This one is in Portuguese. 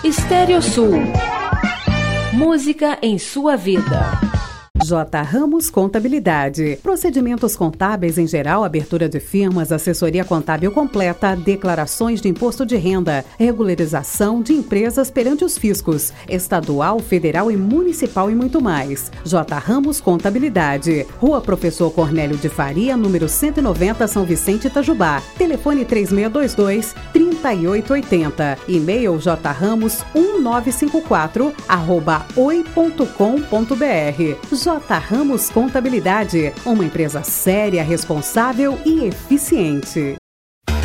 Estéreo Sul. Música em sua vida. J. Ramos Contabilidade. Procedimentos contábeis em geral, abertura de firmas, assessoria contábil completa, declarações de imposto de renda, regularização de empresas perante os fiscos, estadual, federal e municipal e muito mais. J. Ramos Contabilidade. Rua Professor Cornélio de Faria, número 190, São Vicente, Itajubá. Telefone 3622-3880. E-mail jramos1954@oi.com.br. J. Ramos Contabilidade, uma empresa séria, responsável e eficiente.